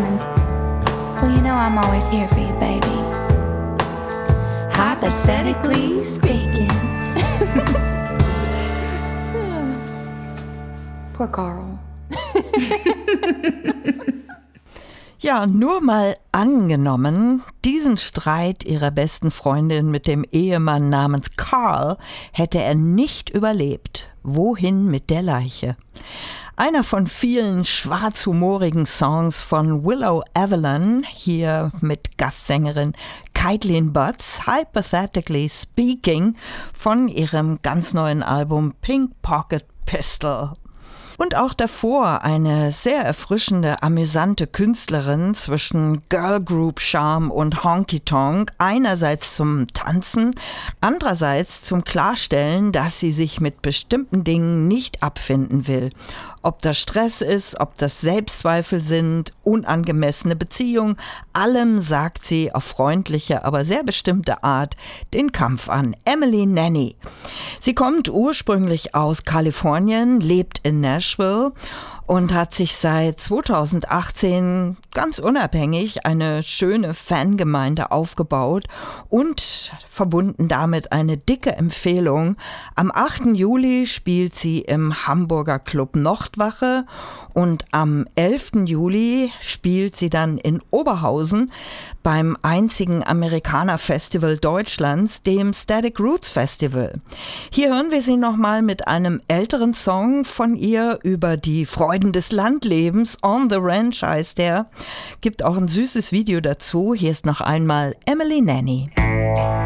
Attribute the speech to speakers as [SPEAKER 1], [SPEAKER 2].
[SPEAKER 1] coming. Well, you know I'm always here for you, baby. Hypothetically speaking. Poor Carl.
[SPEAKER 2] Ja, nur mal angenommen, diesen Streit ihrer besten Freundin mit dem Ehemann namens Carl hätte er nicht überlebt. Wohin mit der Leiche? Einer von vielen schwarzhumorigen Songs von Willow Avalon, hier mit Gastsängerin Caitlin Butts, Hypothetically Speaking, von ihrem ganz neuen Album Pink Pocket Pistol. Und auch davor eine sehr erfrischende, amüsante Künstlerin zwischen Girlgroup-Charme und Honky-Tonk, einerseits zum Tanzen, andererseits zum Klarstellen, dass sie sich mit bestimmten Dingen nicht abfinden will. Ob das Stress ist, ob das Selbstzweifel sind, unangemessene Beziehung, allem sagt sie auf freundliche, aber sehr bestimmte Art den Kampf an. Emily Nanny. Sie kommt ursprünglich aus Kalifornien, lebt in Nashville und hat sich seit 2018 ganz unabhängig eine schöne Fangemeinde aufgebaut und verbunden damit eine dicke Empfehlung. Am 8. Juli spielt sie im Hamburger Club Nordwache und am 11. Juli spielt sie dann in Oberhausen beim einzigen Amerikaner-Festival Deutschlands, dem Static Roots Festival. Hier hören wir sie nochmal mit einem älteren Song von ihr über die Freuden des Landlebens. On the Ranch heißt der. Gibt auch ein süßes Video dazu. Hier ist noch einmal Emily Nanny.